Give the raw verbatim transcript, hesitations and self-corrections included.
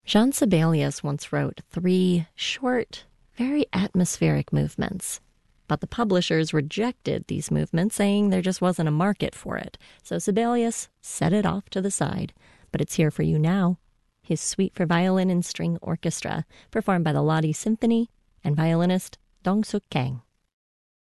Jean Sibelius once wrote three short, very atmospheric movements. But the publishers rejected these movements, saying there just wasn't a market for it. So Sibelius set it off to the side. But it's here for you now. His Suite for Violin and String Orchestra, performed by the Lodi Symphony and violinist Dong Suk Kang.